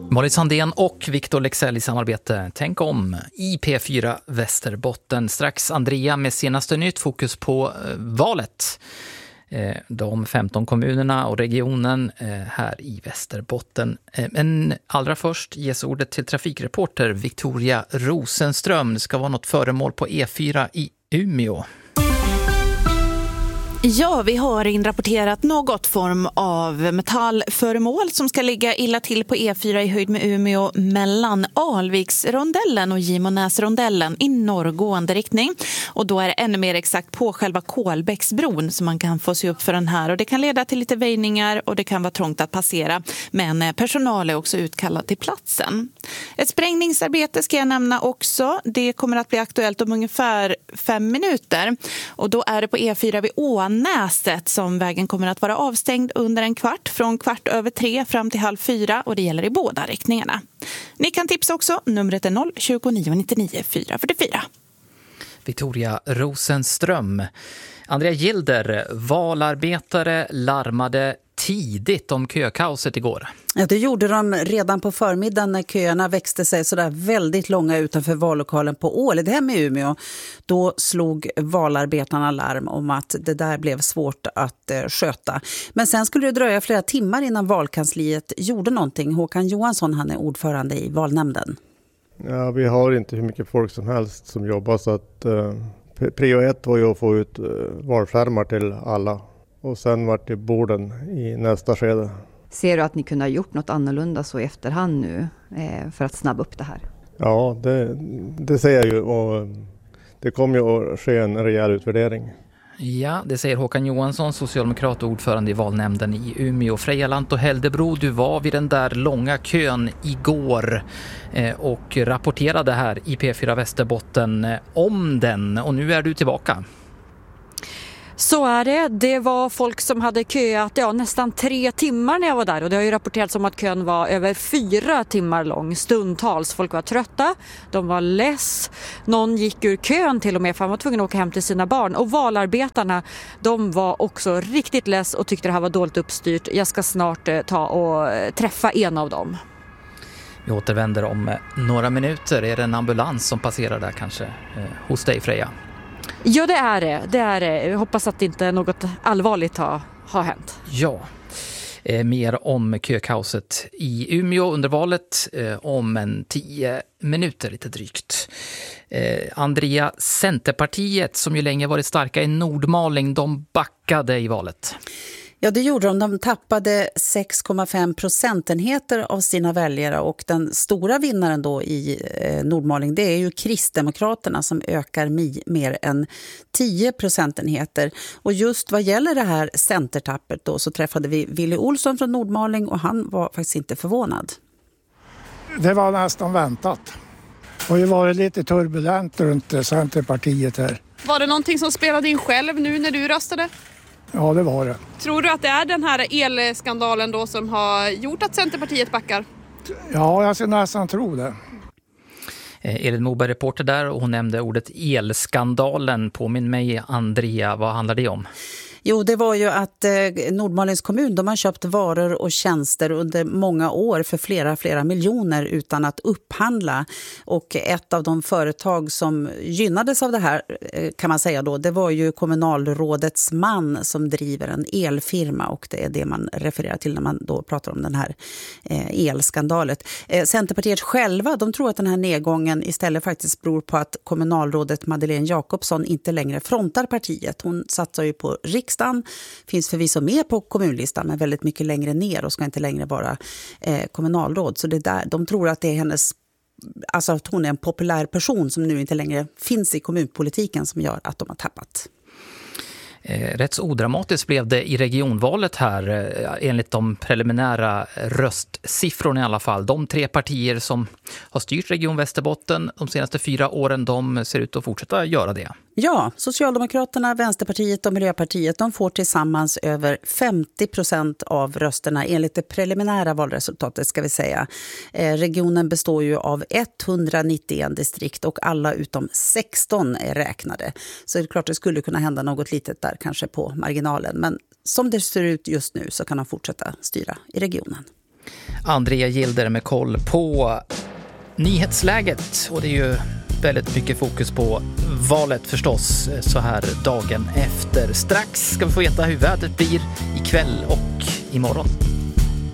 Molly Sandén och Victor Lexell i samarbete. Tänk om i P4 Västerbotten. Strax Andrea med senaste nytt fokus på valet. De 15 kommunerna och regionen här i Västerbotten. Men allra först ges ordet till trafikreporter Victoria Rosenström. Det ska vara något föremål på E4 i Umeå. Ja, vi har inrapporterat något form av metallföremål som ska ligga illa till på E4 i höjd med Umeå mellan Alviksrondellen och Gimonäsrondellen i norrgående riktning. Och då är det ännu mer exakt på själva Kolbäcksbron som man kan få se upp för den här. Och det kan leda till lite väjningar och det kan vara trångt att passera. Men personal är också utkallad till platsen. Ett sprängningsarbete ska jag nämna också. Det kommer att bli aktuellt om ungefär 5 minuter. Och då är det på E4 vid Ånäset som vägen kommer att vara avstängd under en kvart. Från 3:15 fram till 3:30 och det gäller i båda riktningarna. Ni kan tipsa också. Numret är 029 99 444. Victoria Rosenström. Andrea Gilder, valarbetare larmade tidigt om kökaoset igår. Ja, det gjorde de redan på förmiddagen när köerna växte sig så där väldigt långa utanför vallokalen på Åledhem i Umeå. Då slog valarbetarna larm om att det där blev svårt att sköta. Men sen skulle det dröja flera timmar innan valkansliet gjorde någonting. Håkan Johansson, han är ordförande i valnämnden. Ja, vi har inte hur mycket folk som helst som jobbar så att prio 1 var ju att få ut valskärmar till alla. Och sen var det borden i nästa skede. Ser du att ni kunde ha gjort något annorlunda så i efterhand nu för att snabba upp det här? Ja, det ser jag ju och det kommer ju att ske en rejäl utvärdering. Ja, det säger Håkan Johansson, socialdemokrat och ordförande i valnämnden i Umeå. Freja Lant och Häldebro, du var vid den där långa kön igår och rapporterade här i P4 Västerbotten om den. Och nu är du tillbaka. Så är det. Det var folk som hade köat nästan 3 timmar när jag var där. Och det har ju rapporterats om att kön var över 4 timmar lång. Stundtals. Folk var trötta. De var less. Någon gick ur kön till och med för han var tvungen att åka hem till sina barn. Och valarbetarna, de var också riktigt less och tyckte det här var dåligt uppstyrt. Jag ska snart ta och träffa en av dem. Vi återvänder om några minuter. Är det en ambulans som passerar där kanske hos dig, Freja? Ja, det är det. Det är det. Jag hoppas att inte något allvarligt har hänt. Ja, mer om kökaoset i Umeå under valet om 10 minuter lite drygt. Andrea, Centerpartiet som ju länge varit starka i Nordmaling, de backade i valet. Ja, det gjorde de. De tappade 6,5 procentenheter av sina väljare och den stora vinnaren då i Nordmaling, det är ju Kristdemokraterna som ökar mer än 10 procentenheter. Och just vad gäller det här centertappet då så träffade vi Willy Olsson från Nordmaling och han var faktiskt inte förvånad. Det var nästan väntat. Och det var lite turbulent runt Centerpartiet här. Var det någonting som spelade in själv nu när du röstade? Ja, det var det. Tror du att det är den här elskandalen då som har gjort att Centerpartiet backar? Ja, jag ska nästan tro det. Elin Moberg, reporter där, och hon nämnde ordet elskandalen. Påminn mig, Andrea, vad handlar det om? Jo, det var ju att Nordmalings kommun, de har köpt varor och tjänster under många år för flera miljoner utan att upphandla. Och ett av de företag som gynnades av det här kan man säga då, det var ju kommunalrådets man som driver en elfirma och det är det man refererar till när man då pratar om den här elskandalet. Centerpartiet själva, de tror att den här nedgången istället faktiskt beror på att kommunalrådet Madeleine Jakobsson inte längre frontar partiet. Hon satsar ju på riksdagen, finns förvisso med på kommunlistan men väldigt mycket längre ner och ska inte längre vara kommunalråd. Så det där, de tror att det är hennes, alltså att hon är en populär person som nu inte längre finns i kommunpolitiken som gör att de har tappat. Rätt så odramatiskt blev det i regionvalet här enligt de preliminära röstsiffrorna i alla fall. De 3 partier som har styrt Region Västerbotten de senaste 4 åren, de ser ut att fortsätta göra det. Ja, Socialdemokraterna, Vänsterpartiet och Miljöpartiet, de får tillsammans över 50% av rösterna enligt det preliminära valresultatet ska vi säga. Regionen består ju av 191 distrikt och alla utom 16 är räknade. Så det är klart det skulle kunna hända något litet där kanske på marginalen. Men som det ser ut just nu så kan de fortsätta styra i regionen. Andrea Gilder med koll på nyhetsläget. Och det är ju väldigt mycket fokus på valet förstås så här dagen efter. Strax ska vi få veta hur vädret blir ikväll och imorgon.